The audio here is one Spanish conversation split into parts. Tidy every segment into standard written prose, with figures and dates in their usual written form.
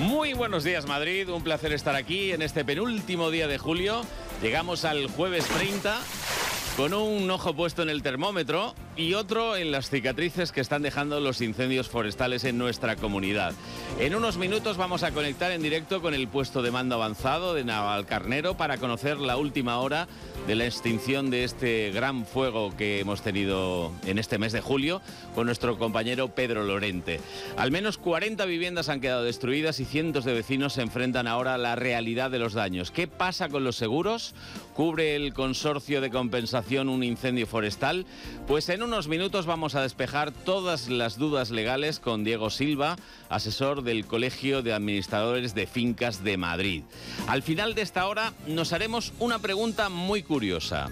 Muy buenos días, Madrid. Un placer estar aquí en este penúltimo día de julio. Llegamos al jueves 30 con un ojo puesto en el termómetro y otro en las cicatrices que están dejando los incendios forestales en nuestra comunidad. En unos minutos vamos a conectar en directo con el puesto de mando avanzado de Navalcarnero para conocer la última hora de la extinción de este gran fuego que hemos tenido en este mes de julio con nuestro compañero Pedro Lorente. Al menos 40 viviendas han quedado destruidas y cientos de vecinos se enfrentan ahora a la realidad de los daños. ¿Qué pasa con los seguros? ¿Cubre el consorcio de compensación un incendio forestal? Pues en unos minutos vamos a despejar todas las dudas legales con Diego Silva, asesor del Colegio de Administradores de Fincas de Madrid. Al final de esta hora nos haremos una pregunta muy curiosa.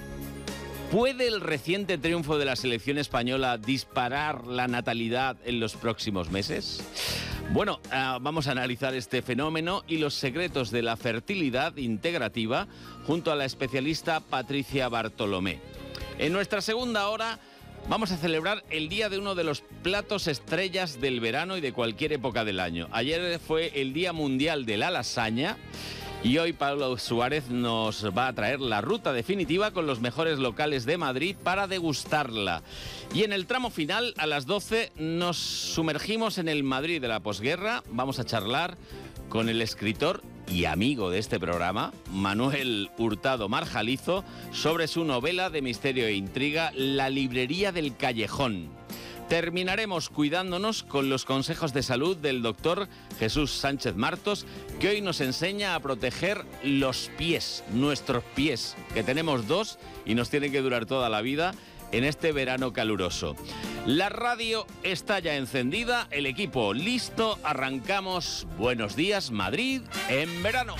¿Puede el reciente triunfo de la selección española disparar la natalidad en los próximos meses? Bueno, vamos a analizar este fenómeno y los secretos de la fertilidad integrativa junto a la especialista Patricia Bartolomé. En nuestra segunda hora vamos a celebrar el día de uno de los platos estrellas del verano y de cualquier época del año. Ayer fue el Día Mundial de la Lasaña y hoy Pablo Suárez nos va a traer la ruta definitiva con los mejores locales de Madrid para degustarla. Y en el tramo final, a las 12, nos sumergimos en el Madrid de la posguerra. Vamos a charlar con el escritor y amigo de este programa, Manuel Hurtado Marjalizo, sobre su novela de misterio e intriga, La librería del callejón. Terminaremos cuidándonos con los consejos de salud del doctor Jesús Sánchez Martos, que hoy nos enseña a proteger los pies, nuestros pies, que tenemos dos y nos tienen que durar toda la vida en este verano caluroso. La radio está ya encendida, el equipo listo, arrancamos. Buenos días, Madrid, en verano.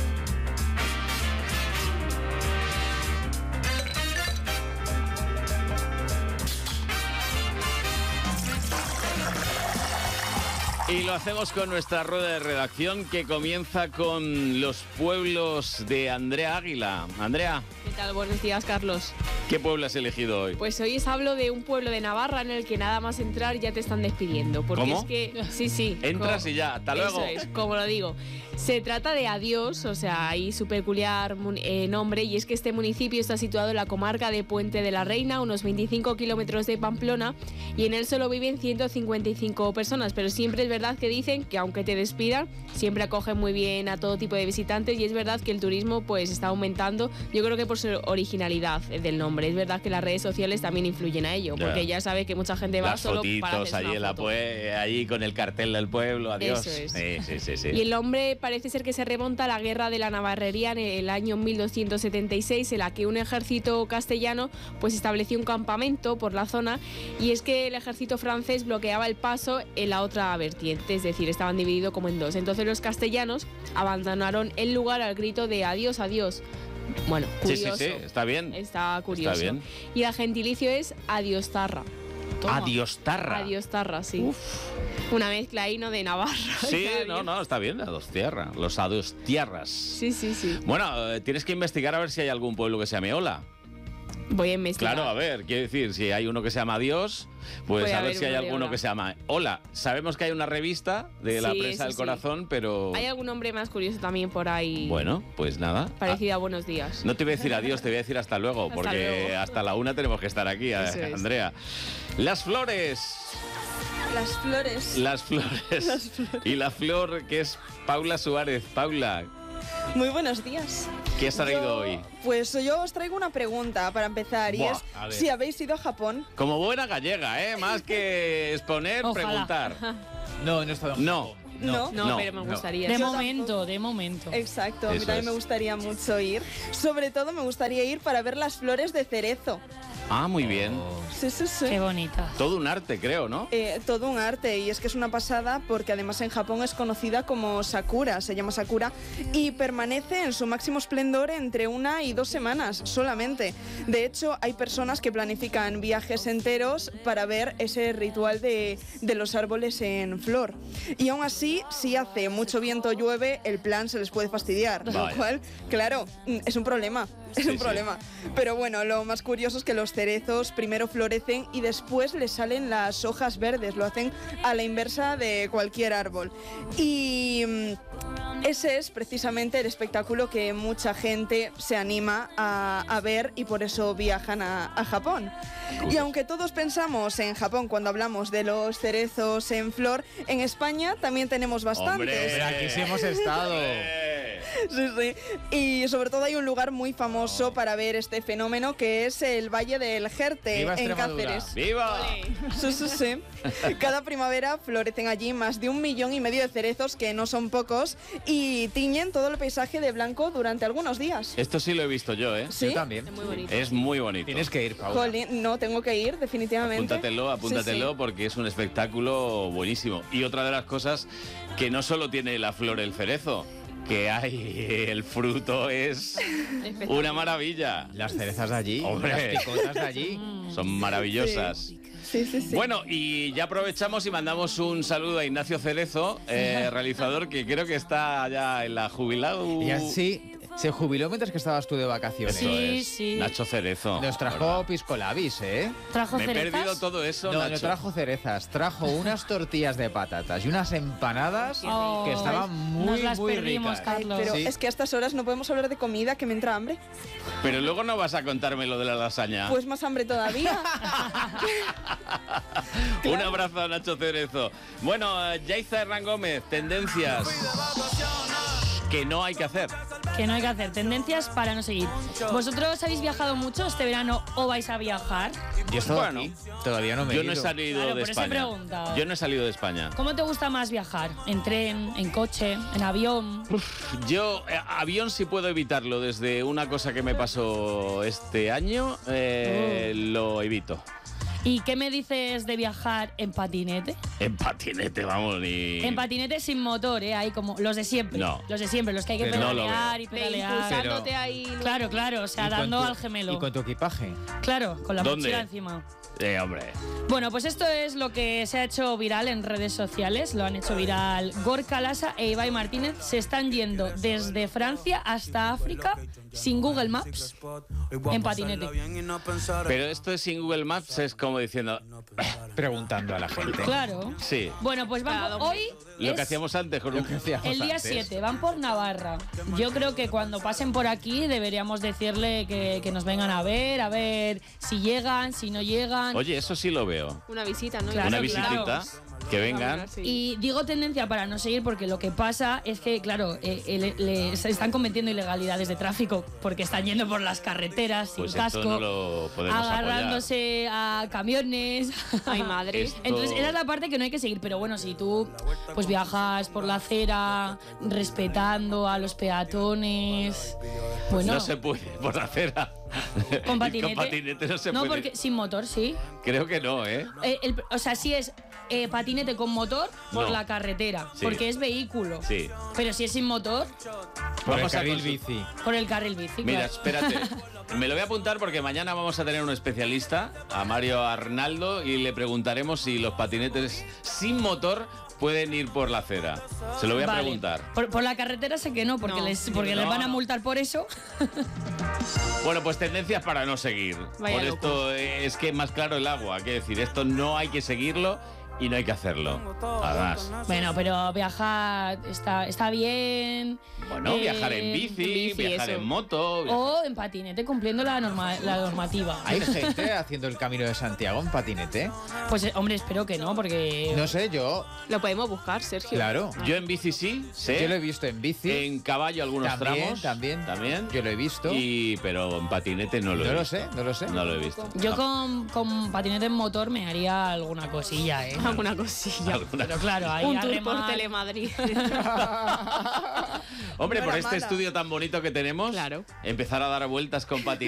Y lo hacemos con nuestra rueda de redacción que comienza con los pueblos de Andrea Águila. Andrea. ¿Qué tal? Buenos días, Carlos. ¿Qué pueblo has elegido hoy? Pues hoy os hablo de un pueblo de Navarra en el que nada más entrar ya te están despidiendo. Porque ¿Cómo? Es que, sí. Entras y ya, hasta luego. Eso es, como lo digo. Se trata de Adiós, o sea, hay su peculiar nombre, y es que este municipio está situado en la comarca de Puente de la Reina, unos 25 kilómetros de Pamplona, y en él solo viven 155 personas, pero siempre es verdad que dicen que aunque te despidan, siempre acogen muy bien a todo tipo de visitantes, y es verdad que el turismo pues está aumentando, yo creo que por su originalidad del nombre. Es verdad que las redes sociales también influyen a ello, porque ya sabe que mucha gente va las solo fotitos, para hacerse allí, una foto. allí con el cartel del pueblo, adiós. Eso es. Sí. Y el nombre parece ser que se remonta a la guerra de la Navarrería en el año 1276, en la que un ejército castellano pues estableció un campamento por la zona, y es que el ejército francés bloqueaba el paso en la otra vertiente, es decir, estaban divididos como en dos. Entonces los castellanos abandonaron el lugar al grito de adiós, adiós. Bueno, curioso. Sí, está bien. Está curioso. Está bien. Y el gentilicio es Adiostarra. Toma. Adiostarra. Adiostarra, sí. Uf. Una mezcla ahí, ¿no? De Navarra. Sí, no, está bien, Adostierra. Los Adostierras. Sí. Bueno, tienes que investigar a ver si hay algún pueblo que se llame Ola. Voy a investigar. Claro, a ver, quiero decir, si hay uno que se llama Dios, pues Puede a ver haber si hay uno de alguno Ola. que se llama Hola. Sabemos que hay una revista de la Sí, prensa eso del sí. corazón, pero... Hay algún nombre más curioso también por ahí. Bueno, pues nada. Parecido a Buenos Días. No te voy a decir adiós, te voy a decir hasta luego, Hasta porque luego. hasta la 1 tenemos que estar aquí, Eso es. Andrea. Las flores. Las flores. Las flores. Y la flor que es Paula Suárez. Paula, Muy buenos días. ¿qué has traído hoy? Pues yo os traigo una pregunta para empezar, y Buah, es a ver. si habéis ido a Japón. Como buena gallega, ¿eh? Más que exponer, Ojalá. preguntar. No he estado en No. Japón. No. No, pero me gustaría. De Yo momento. Exacto, a mí Eso también es. me gustaría mucho ir. Sobre todo me gustaría ir para ver las flores de cerezo. Ah, muy bien. Sí. Qué bonita. Todo un arte, creo, ¿no? Todo un arte, y es que es una pasada porque además en Japón es conocida como Sakura, se llama Sakura, y permanece en su máximo esplendor entre 1 y 2 semanas solamente. De hecho, hay personas que planifican viajes enteros para ver ese ritual de los árboles en flor. Y aún así, si hace mucho viento o llueve, el plan se les puede fastidiar, Vaya. lo cual, claro, es un problema. Es Sí, un sí. problema. Pero bueno, lo más curioso es que los cerezos primero florecen y después les salen las hojas verdes. Lo hacen a la inversa de cualquier árbol. Y ese es precisamente el espectáculo que mucha gente se anima a ver y por eso viajan a Japón. Y aunque todos pensamos en Japón cuando hablamos de los cerezos en flor, en España también tenemos bastantes. ¡Hombre! Aquí sí hemos estado. Sí, sí. Y sobre todo hay un lugar muy famoso para ver este fenómeno que es el Valle del Jerte, ¡Viva en Extremadura! Cáceres. ¡Viva! Sí, sí, sí. Cada primavera florecen allí más de 1,5 millones de cerezos, que no son pocos, y tiñen todo el paisaje de blanco durante algunos días. Esto sí lo he visto yo, ¿eh? ¿Sí? Yo también. Es muy bonito. Es muy bonito. Tienes que ir, Paula. Jolín, no, tengo que ir, definitivamente. Apúntatelo, Sí, sí. porque es un espectáculo buenísimo. Y otra de las cosas que no solo tiene la flor el cerezo, que hay el fruto es una maravilla. Las cerezas de allí, Hombre. las picotas de allí. Son maravillosas. Sí, sí, sí. Bueno, y ya aprovechamos y mandamos un saludo a Ignacio Cerezo, realizador, que creo que está ya en la jubilado. Y así se jubiló mientras que estabas tú de vacaciones. Sí, sí. Nacho Cerezo. Nos trajo pisco labis, ¿eh? ¿Trajo Me he cerezas? perdido todo eso, No, Nacho. no trajo cerezas, trajo unas tortillas de patatas y unas empanadas Oh, que estaban nos muy, las muy perdimos, ricas. Ay, Carlos. pero Sí. es que a estas horas no podemos hablar de comida, que me entra hambre. Pero luego no vas a contarme lo de la lasaña. Pues más hambre todavía. Un abrazo a Nacho Cerezo. Bueno, Yaiza Hernán Gómez, tendencias que no hay que hacer. Que no hay que hacer tendencias para no seguir. ¿Vosotros habéis viajado mucho este verano o vais a viajar? Yo he estado Bueno, aquí, todavía no me he Yo no he ido. salido Claro, de por eso he España. preguntado. Yo no he salido de España. ¿Cómo te gusta más viajar? ¿En tren, en coche, en avión? Yo, avión sí puedo evitarlo. Desde una cosa que me pasó este año, lo evito. ¿Y qué me dices de viajar en patinete? En patinete, vamos, ni... En patinete sin motor, ¿eh? Ahí como los de siempre. No. Los de siempre, los que hay que Pero no lo pedalear y De pedalear. impulsándote ahí. ¿no? Claro, claro, o sea, ¿Y con dando tu- al gemelo. ¿Y con tu equipaje? Claro, con la ¿Dónde? mochila encima. Hombre. Bueno, pues esto es lo que se ha hecho viral en redes sociales. Lo han hecho viral Gorka Lasa e Ibai Martínez. Se están yendo desde Francia hasta África sin Google Maps en patinete. Pero esto es sin Google Maps, es como diciendo... Preguntando a la gente. Claro. Sí, Bueno, pues van Cada por- hoy lo es que hacíamos antes con un... el día 7, van por Navarra. Yo creo que cuando pasen por aquí deberíamos decirle que nos vengan a ver si llegan, si no llegan. Oye, eso sí lo veo. Una visita, ¿no? Claro, Una claro. visitita, que vengan. Sí. Y digo tendencia para no seguir porque lo que pasa es que, claro, se están cometiendo ilegalidades de tráfico porque están yendo por las carreteras sin Pues casco, esto no lo podemos apoyar. agarrándose a camiones. Ay, madre. Esto- Entonces, esa es la parte que no hay que seguir. Pero bueno, si tú pues viajas por la acera, respetando a los peatones, bueno, No se puede por la acera. con patinete. Con patinete no se no, puede. porque sin motor, sí. Creo que no, ¿eh? O sea, sí es patinete con motor por No. la carretera, Sí. porque es vehículo. Sí. Pero si es sin motor, Por el Vamos a carril consu- bici. por el carril bici. Mira, claro. espérate. Me lo voy a apuntar porque mañana vamos a tener un especialista, a Mario Arnaldo, y le preguntaremos si los patinetes sin motor pueden ir por la acera. Se lo voy a Vale. preguntar. Por la carretera sé que no, porque, No. les No, van a no. multar por eso. Bueno, pues tendencias para no seguir. Vaya por loco. esto es que más claro el agua. Quiero decir, esto no hay que seguirlo y no hay que hacerlo. Además. Bueno, pero viajar está bien. Bueno, viajar en bici, viajar eso. en moto. O en patinete cumpliendo la normativa. ¿Hay gente haciendo el Camino de Santiago en patinete? Pues hombre, espero que no, porque... No sé, yo, Lo podemos buscar, Sergio. claro. Yo en bici sí, sé. Yo lo he visto en bici. En caballo algunos También, tramos. también. También. Yo lo he visto. Pero en patinete no lo he No lo visto. sé, no lo sé. No lo he visto. Yo con patinete en motor me haría alguna cosilla, ¿eh? Alguna cosilla. Alguna- Pero claro, ahí Un a tour por remar. Telemadrid. Hombre, No por era este mala. estudio tan bonito que tenemos, Claro. empezar a dar vueltas con patinete.